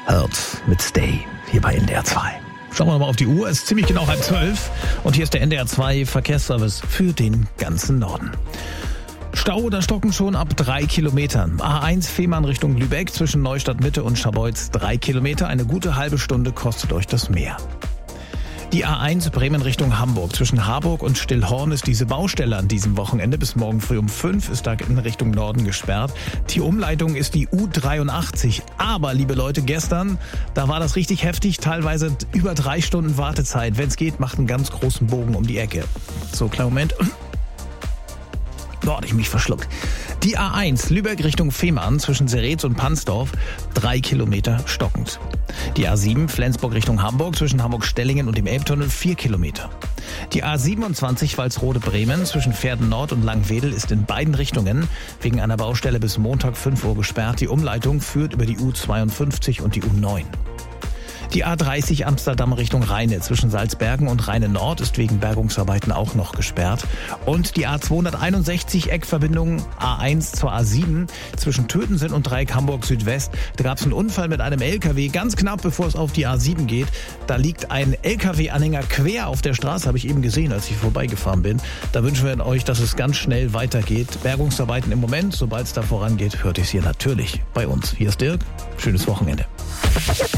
Hört mit Stay hier bei NDR 2. Schauen wir mal auf die Uhr, es ist ziemlich genau 11:30 und hier ist der NDR 2 Verkehrsservice für den ganzen Norden. Stau oder Stocken schon ab 3 Kilometern. A1 Fehmarn Richtung Lübeck zwischen Neustadt Mitte und Scharbeutz 3 Kilometer. Eine gute halbe Stunde kostet euch das mehr. Die A1 Bremen Richtung Hamburg. Zwischen Harburg und Stillhorn ist diese Baustelle an diesem Wochenende. Bis morgen früh um 5 ist da in Richtung Norden gesperrt. Die Umleitung ist die U83. Aber, liebe Leute, gestern, da war das richtig heftig. Teilweise über 3 Stunden Wartezeit. Wenn es geht, macht einen ganz großen Bogen um die Ecke. So, kleinen Moment. Dort ich mich verschluckt. Die A1 Lübeck Richtung Fehmarn zwischen Seretz und Pansdorf 3 Kilometer stockend. Die A7 Flensburg Richtung Hamburg zwischen Hamburg-Stellingen und dem Elbtunnel 4 Kilometer. Die A27 Walsrode-Bremen zwischen Pferden Nord und Langwedel ist in beiden Richtungen wegen einer Baustelle bis Montag 5 Uhr gesperrt. Die Umleitung führt über die U52 und die U9. Die A30 Amsterdam Richtung Rheine zwischen Salzbergen und Rheine Nord ist wegen Bergungsarbeiten auch noch gesperrt. Und die A261 Eckverbindung A1 zur A7 zwischen Tötensen und Dreieck Hamburg Südwest. Da gab es einen Unfall mit einem LKW, ganz knapp bevor es auf die A7 geht. Da liegt ein LKW-Anhänger quer auf der Straße, habe ich eben gesehen, als ich vorbeigefahren bin. Da wünschen wir euch, dass es ganz schnell weitergeht. Bergungsarbeiten im Moment, sobald es da vorangeht, hört ihr es hier natürlich bei uns. Hier ist Dirk, schönes Wochenende.